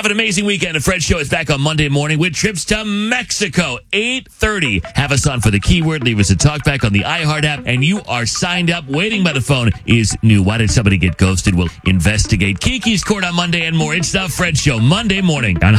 an amazing weekend. The Fred Show is back on Monday morning with trips to Mexico, 8:30. Have us on for the keyword. Leave us a talkback on the iHeart app, and you are signed up. Waiting by the phone is new. Why did somebody get ghosted? We'll investigate. Kiki's Court on Monday and more. It's the Fred Show, Monday morning on